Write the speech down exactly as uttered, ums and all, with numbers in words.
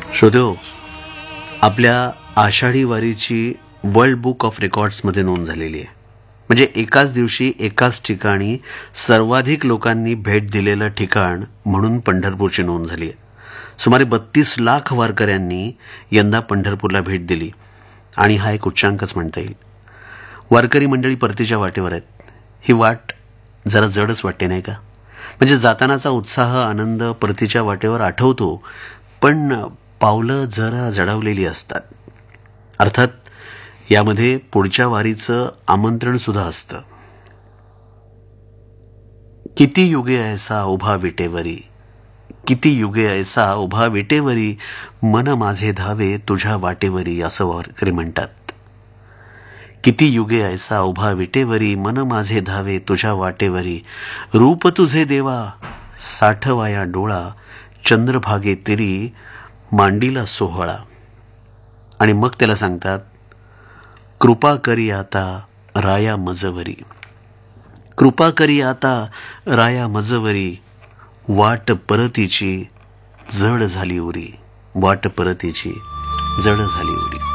श्रोतेहो, आपल्या Ashadhi वारीची world book of रेकॉर्ड्समध्ये नोंद झालेली आहे. म्हणजे एकाच दिवशी एकाच ठिकाणी सर्वाधिक लोकांनी भेट दिलेलं ठिकाण म्हणून पंढरपूरची नोंद झाली आहे. सुमारे बत्तीस लाख वारकऱ्यांनी यंदा पंढरपूरला भेट दिली आणि हा एक उच्चांकच म्हणता येईल. वारकरी मंडळी परतीच्या वाटेवर आहेत. ही वाट जरा जडच वाटते नाही का? म्हणजे जातानाचा उत्साह आनंद परतीच्या वाटेवर आठवतो, पण पावलं जरा जडावलेली असतात. अर्थात यामध्ये पुढच्या वारीचं आमंत्रण सुद्धा असतं. किती युगे ऐसा उभा विटेवरी, किती युगे ऐसा उभा विटेवरी, मन माझे धावे तुझ्या वाटेवरी, असं वारकरी म्हणतात. किती युगे ऐसा उभा विटेवरी, मन माझे धावे तुझ्या वाटेवरी, रूप तुझे देवा साठवाया डोळा, चंद्रभागे तिरी मांडीला सोहळा. आणि मग त्याला सांगतात, कृपा करी आता राया मजवरी, कृपा करी आता राया मजवरी, वाट परतीची जड झाली उरी, वाट परतीची जड झाली उरी.